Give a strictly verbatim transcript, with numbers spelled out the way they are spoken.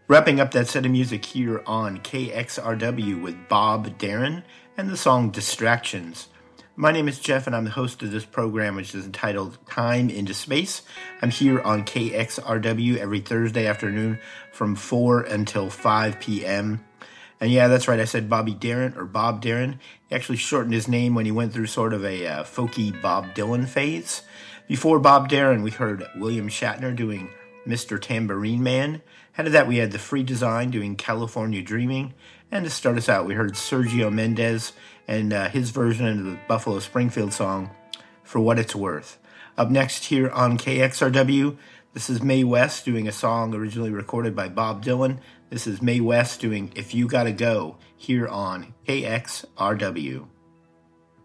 Wrapping up that set of music here on K X R W with Bob Darren and the song Distractions. My name is Jeff and I'm the host of this program, which is entitled Time into Space. I'm here on K X R W every Thursday afternoon from four until five p.m. And yeah, that's right, I said Bobby Darin or Bob Darren. He actually shortened his name when he went through sort of a uh, folky Bob Dylan phase. Before Bob Darren, we heard William Shatner doing Mister Tambourine Man. Ahead of that, we had The Free Design doing California Dreaming. And to start us out, we heard Sergio Mendes and uh, his version of the Buffalo Springfield song, For What It's Worth. Up next here on K X R W, this is Mae West doing a song originally recorded by Bob Dylan. This is Mae West doing If You Gotta Go here on K X R W.